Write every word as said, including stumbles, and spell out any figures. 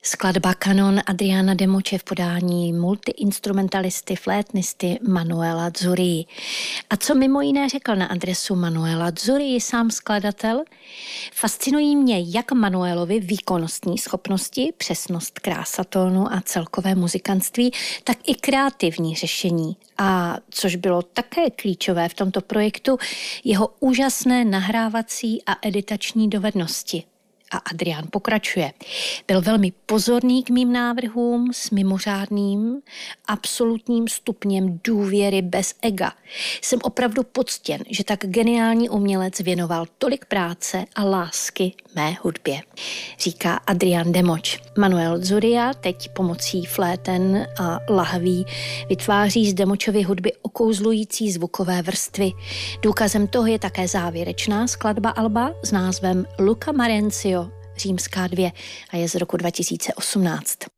Skladba Kanon Adriana Demoče v podání multiinstrumentalisty, flétnisty Manuela Zurii. A co mimo jiné řekl na adresu Manuela Zurii sám skladatel? Fascinují mě jak Manuelovi výkonnostní schopnosti, přesnost, krása tónu a celkové muzikantství, tak i kreativní řešení. A což bylo také klíčové v tomto projektu, jeho úžasné nahrávací a editační dovednosti. A Adrián pokračuje. Byl velmi pozorný k mým návrhům s mimořádným, absolutním stupněm důvěry bez ega. Jsem opravdu poctěn, že tak geniální umělec věnoval tolik práce a lásky mé hudbě. Říká Adrián Demoč. Manuel Zuria teď pomocí fléten a lahví vytváří z Demočovy hudby okouzlující zvukové vrstvy. Důkazem toho je také závěrečná skladba alba s názvem Luca Marencio Římská dvě a je z roku dva tisíce osmnáct.